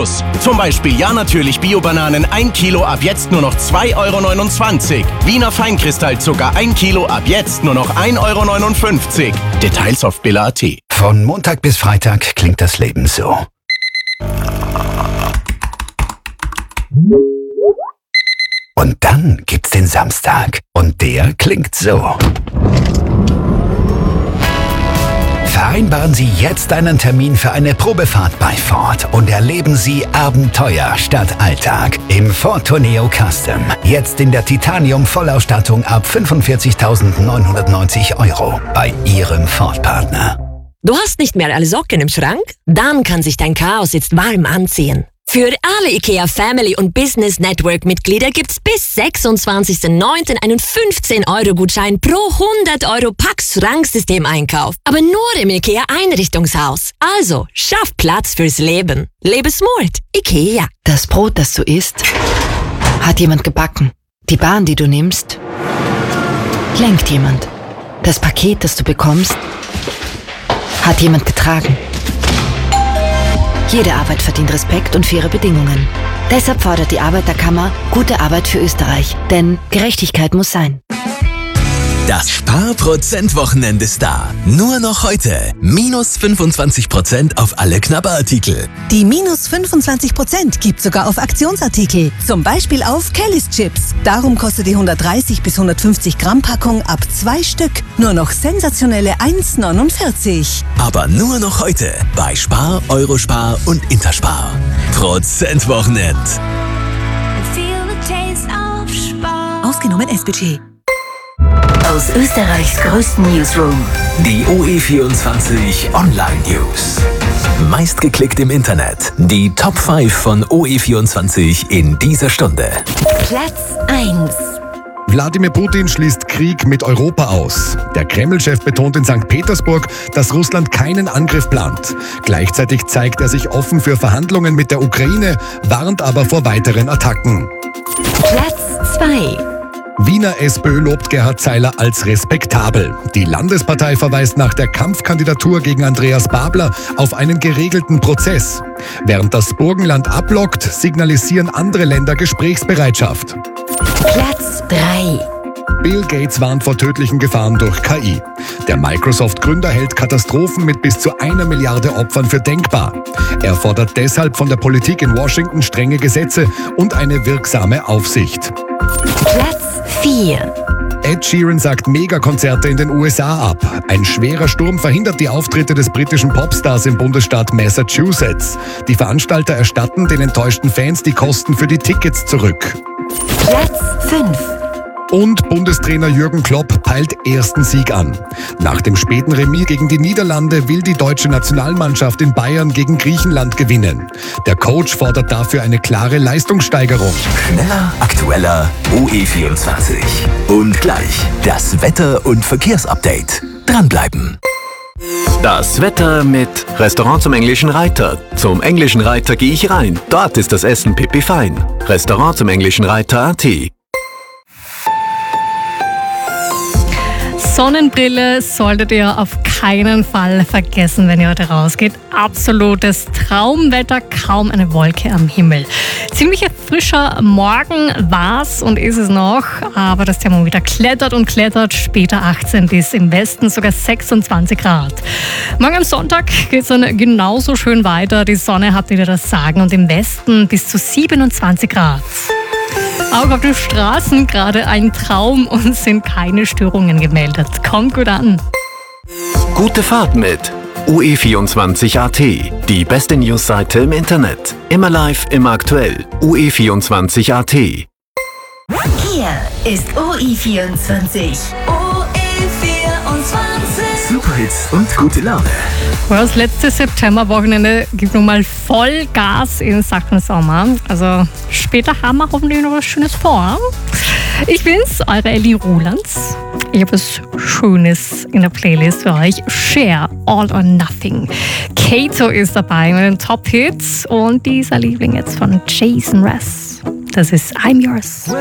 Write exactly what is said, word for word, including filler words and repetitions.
Plus. Zum Beispiel Ja natürlich Bio-Bananen ein Kilo ab jetzt nur noch zwei Euro neunundzwanzig. Wiener Feinkristallzucker ein Kilo ab jetzt nur noch ein Euro neunundfünfzig. Details auf billa punkt at. Von Montag bis Freitag klingt das Leben so. Und dann gibt's den Samstag. Und der klingt so. Vereinbaren Sie jetzt einen Termin für eine Probefahrt bei Ford und erleben Sie Abenteuer statt Alltag im Ford Tourneo Custom. Jetzt in der Titanium-Vollausstattung ab fünfundvierzigtausendneunhundertneunzig Euro bei Ihrem Ford-Partner. Du hast nicht mehr alle Socken im Schrank? Dann kann sich dein Chaos jetzt warm anziehen. Für alle IKEA Family und Business Network Mitglieder gibt's bis sechsundzwanzigsten neunten einen fünfzehn Euro Gutschein pro hundert Euro Pax Schranksystem-Einkauf. Aber nur im IKEA Einrichtungshaus. Also, schaff Platz fürs Leben. Lebe smart. IKEA. Das Brot, das du isst, hat jemand gebacken. Die Bahn, die du nimmst, lenkt jemand. Das Paket, das du bekommst, hat jemand getragen. Jede Arbeit verdient Respekt und faire Bedingungen. Deshalb fordert die Arbeiterkammer gute Arbeit für Österreich. Denn Gerechtigkeit muss sein. Das Sparprozent-Wochenende ist da. Nur noch heute. Minus fünfundzwanzig Prozent auf alle Knabberartikel. Die minus fünfundzwanzig Prozent gibt sogar auf Aktionsartikel. Zum Beispiel auf Kellys Chips. Darum kostet die hundertdreißig bis hundertfünfzig Gramm Packung ab zwei Stück nur noch sensationelle eins neunundvierzig. Aber nur noch heute bei Spar, Eurospar und Interspar. Prozent-Wochenend. Ausgenommen S-Budget. Aus Österreichs größten Newsroom. Die O E vierundzwanzig Online News. Meistgeklickt im Internet. Die Top fünf von O E vierundzwanzig in dieser Stunde. Platz eins. Wladimir Putin schließt Krieg mit Europa aus. Der Kreml-Chef betont in Sankt Petersburg, dass Russland keinen Angriff plant. Gleichzeitig zeigt er sich offen für Verhandlungen mit der Ukraine, warnt aber vor weiteren Attacken. Platz zwei. Wiener SPÖ lobt Gerhard Zeiler als respektabel. Die Landespartei verweist nach der Kampfkandidatur gegen Andreas Babler auf einen geregelten Prozess. Während das Burgenland ablockt, signalisieren andere Länder Gesprächsbereitschaft. Platz drei. Bill Gates warnt vor tödlichen Gefahren durch K I. Der Microsoft-Gründer hält Katastrophen mit bis zu einer Milliarde Opfern für denkbar. Er fordert deshalb von der Politik in Washington strenge Gesetze und eine wirksame Aufsicht. Platz vier. Ed Sheeran sagt Megakonzerte in den U S A ab. Ein schwerer Sturm verhindert die Auftritte des britischen Popstars im Bundesstaat Massachusetts. Die Veranstalter erstatten den enttäuschten Fans die Kosten für die Tickets zurück. Platz fünf. Und Bundestrainer Jürgen Klopp peilt ersten Sieg an. Nach dem späten Remis gegen die Niederlande will die deutsche Nationalmannschaft in Bayern gegen Griechenland gewinnen. Der Coach fordert dafür eine klare Leistungssteigerung. Schneller, aktueller, O E vierundzwanzig. Und gleich das Wetter- und Verkehrsupdate. Dranbleiben. Das Wetter mit Restaurant zum Englischen Reiter. Zum Englischen Reiter gehe ich rein. Dort ist das Essen pipi fein. Restaurant zum Englischen Reiter punkt at. Sonnenbrille solltet ihr auf keinen Fall vergessen, wenn ihr heute rausgeht. Absolutes Traumwetter, kaum eine Wolke am Himmel. Ziemlich frischer Morgen war's und ist es noch, aber das Thermometer klettert und klettert. Später achtzehn bis im Westen sogar sechsundzwanzig Grad. Morgen am Sonntag geht's dann genauso schön weiter. Die Sonne hat wieder das Sagen und im Westen bis zu siebenundzwanzig Grad. Auch auf den Straßen gerade ein Traum und sind keine Störungen gemeldet. Kommt gut an. Gute Fahrt mit O E vierundzwanzig punkt at. Die beste Newsseite im Internet. Immer live, immer aktuell. O E vierundzwanzig punkt at. Hier ist O E vierundzwanzig. O E vierundzwanzig. Superhits und gute Laune. Das letzte Septemberwochenende gibt nun mal voll Gas in Sachen Sommer. Also später haben wir hoffentlich noch was Schönes vor. Ich bin's, eure Ellie Rulands. Ich habe was Schönes in der Playlist für euch. Share, All or Nothing. Kato ist dabei mit den Top-Hits und dieser Liebling jetzt von Jason Mraz. Das ist I'm Yours.